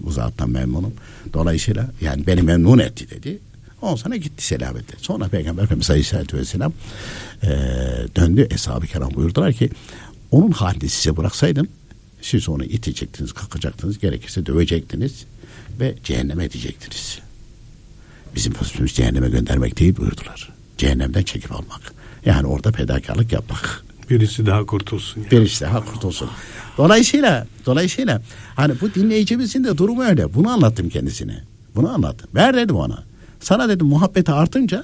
bu zattan memnunum. Dolayısıyla yani beni memnun etti dedi. Ondan sonra gitti selametle. Sonra Peygamber Efendimiz Aleyhisselatü Vesselam döndü. Eshab-ı Kiram buyurdular ki onun halini size bıraksaydım siz onu itecektiniz, kakacaktınız, gerekirse dövecektiniz ve cehenneme edecektiniz. Bizim pozisyonumuz cehenneme göndermek değil buyurdular. Cehennemden çekip almak. Yani orada fedakarlık yapmak. Birisi daha kurtulsun. Yani. Birisi daha kurtulsun. Dolayısıyla hani bu dinleyicimizin de durumu öyle. Bunu anlattım kendisine. Bunu anlattım. Ver dedim ona. Sana dedim muhabbeti artınca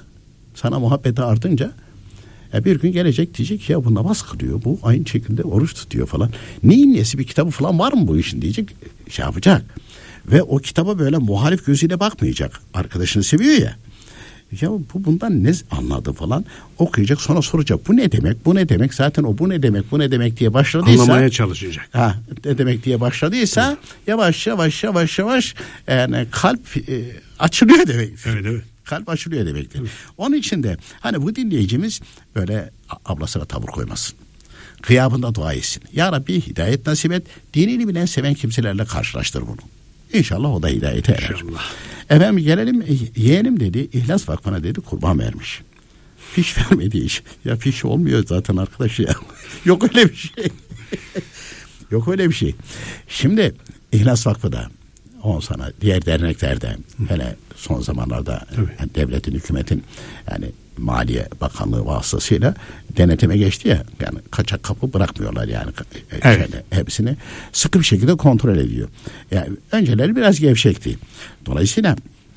bir gün gelecek diyecek ya bu namaz kılıyor. Bu aynı şekilde oruç tutuyor falan. Neyin nesi bir kitabı falan var mı bu işin diyecek. Şey yapacak. Ve o kitaba böyle muhalif gözüyle bakmayacak. Arkadaşını seviyor ya. Ya bu bundan ne anladı falan okuyacak, sonra soracak bu ne demek zaten o bu ne demek diye başladıysa anlamaya çalışacak. Ne demek diye başladıysa yavaş yani kalp açılıyor demektir. Evet. Kalp açılıyor demektir. Evet. Onun için de hani bu dinleyicimiz böyle ablasına tavır koymasın. Kıyabında dua etsin. Ya Rabbi hidayet nasip et. Dinini bilen seven kimselerle karşılaştır bunu. İnşallah o da hidayete erer. İnşallah. Efendim gelelim yeğenim dedi İhlas Vakfı'na dedi kurban vermiş. Fiş vermediği iş. Ya fiş olmuyor zaten arkadaş ya. Yok öyle bir şey. Yok öyle bir şey. Şimdi İhlas Vakfı'da ondan sonra diğer derneklerde hele son zamanlarda yani devletin, hükümetin yani Maliye Bakanlığı vasıtasıyla denetime geçti ya. Yani kaçak kapı bırakmıyorlar yani. Hepsini sıkı bir şekilde kontrol ediyor. Yani önceleri biraz gevşekti. Dolayısıyla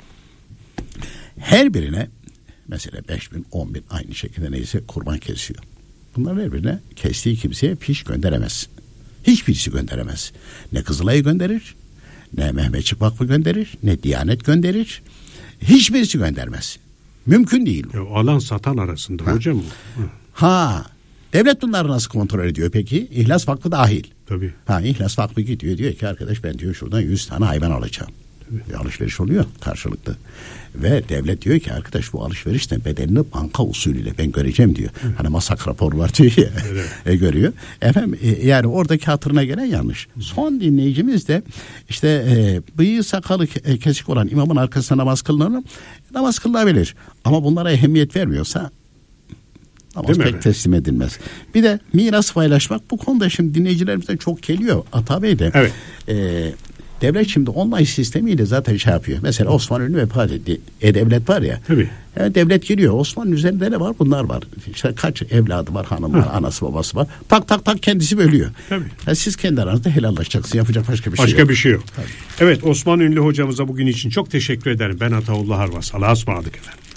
her birine mesela 5.000, 10.000 aynı şekilde neyse kurban kesiyor. Bunlar her birine kestiği kimseye fiş gönderemez. Hiçbirisi gönderemez. Ne Kızılay'ı gönderir, ne Mehmetçik Vakfı gönderir, ne Diyanet gönderir. Hiçbirisi göndermez. Mümkün değil. Alan satan arasında hocam. Devlet bunları nasıl kontrol ediyor peki? İhlas Vakfı dahil. Tabii. İhlas Vakfı gidiyor diyor ki arkadaş ben diyor şuradan 100 tane hayvan alacağım. Bir alışveriş oluyor karşılıklı. Ve devlet diyor ki arkadaş bu alışverişten bedelini banka usulüyle ben göreceğim diyor. Hani masak raporu var diyor ya. Görüyor. Efendim yani oradaki hatırına gelen yanlış. Son dinleyicimiz de işte bıyığı sakalı kesik olan imamın arkasında namaz kılınabilir. Ama bunlara ehemmiyet vermiyorsa namaz pek teslim edilmez. Bir de miras paylaşmak bu konuda şimdi dinleyicilerimizden çok geliyor. Ata Bey de. Evet. Devlet şimdi online sistemiyle zaten şey yapıyor. Mesela Osman Ünlü vefat etti. Devlet var ya. Tabii. Yani devlet giriyor. Osman'ın üzerinde ne var? Bunlar var. İşte kaç evladı var, hanım var, anası babası var. Tak kendisi bölüyor. Tabii. Yani siz kendi aranızda helallaşacaksınız. Yapacak başka bir şey yok. Başka bir şey yok. Tabii. Evet, Osman Ünlü hocamıza bugün için çok teşekkür ederim. Ben Ataullah Harvas. Allah'a ısmarladık efendim.